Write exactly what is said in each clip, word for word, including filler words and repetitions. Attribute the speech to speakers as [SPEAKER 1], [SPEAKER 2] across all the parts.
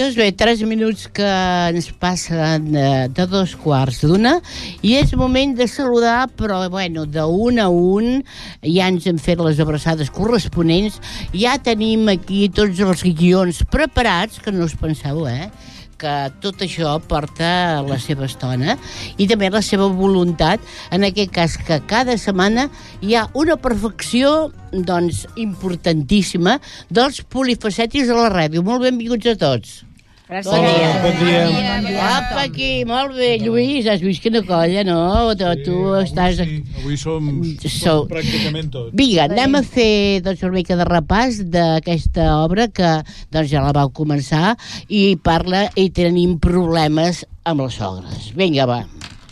[SPEAKER 1] Doncs bé, tres minuts que ens passen de dos quarts d'una i és moment de saludar, però bueno, d'un a un ja ens hem fet les abraçades corresponents, ja tenim aquí tots els guions preparats, que no us penseu, eh? Que tot això porta la seva estona i també la seva voluntat, en aquest cas que cada setmana hi ha una perfecció doncs importantíssima dels polifacètics de la ràdio. Molt benvinguts a tots.
[SPEAKER 2] Gràcies.
[SPEAKER 3] Bon dia. Bon dia.
[SPEAKER 2] Bon dia.
[SPEAKER 1] Apa, aquí, molt bé, Lluís, has vist quina colla, no? Tu,
[SPEAKER 3] Sí,
[SPEAKER 1] tu
[SPEAKER 3] avui
[SPEAKER 1] estàs...
[SPEAKER 3] sí, avui som,
[SPEAKER 1] Sou-
[SPEAKER 3] som pràcticament tots.
[SPEAKER 1] Vinga, anem a fer doncs, una mica de repàs d'aquesta obra que doncs, ja la vau començar i parla i tenim problemes amb les sogres. Vinga, va.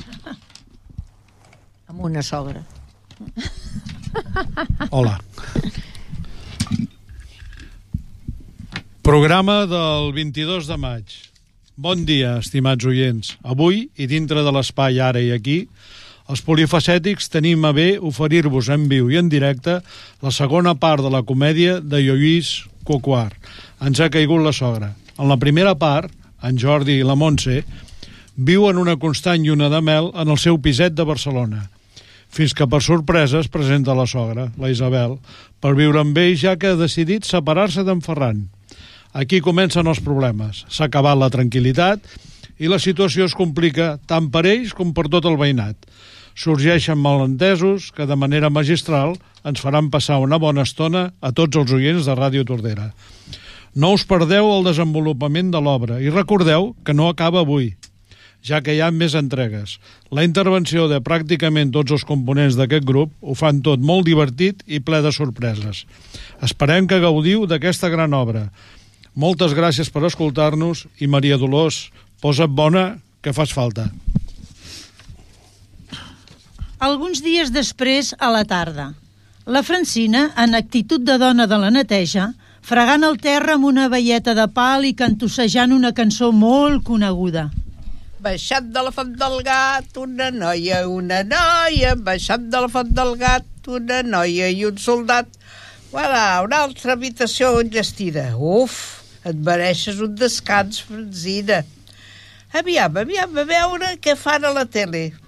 [SPEAKER 2] Amb una sogra.
[SPEAKER 3] Hola. Programa del vint-i-dos de maig. Bon dia, estimats oients. Avui, i dintre de l'espai Ara i Aquí, els polifacètics tenim a bé oferir-vos en viu i en directe la segona part de la comèdia de Lluís Coquart, Ens ha caigut la sogra. En la primera part, en Jordi i la Montse viuen una constant lluna de mel en el seu piset de Barcelona, fins que per sorpresa es presenta la sogra, la Isabel, per viure amb ell, ja que ha decidit separar-se d'en Ferran. Aquí comencen els problemes. S'ha acabat la tranquil·litat i la situació es complica tant per ells com per tot el veïnat. Sorgeixen malentesos que de manera magistral ens faran passar una bona estona a tots els oients de Ràdio Tordera. No us perdeu el desenvolupament de l'obra i recordeu que no acaba avui, ja que hi ha més entregues. La intervenció de pràcticament tots els components d'aquest grup ho fan tot molt divertit i ple de sorpreses. Esperem que gaudiu d'aquesta gran obra. Moltes gràcies per escoltar-nos i Maria Dolors, posa't bona, que fas falta.
[SPEAKER 4] Alguns dies després, a la tarda, la Francina, en actitud de dona de la neteja, fregant el terra amb una veieta de pal i cantussejant una cançó molt coneguda.
[SPEAKER 5] Baixat de la font del gat, una noia, una noia, baixat de la font del gat, una noia i un soldat. Voilà, una altra habitació enllestida. Uf, et mereixes un descans, Francina. Aviam, aviam, a veure què fan a la tele.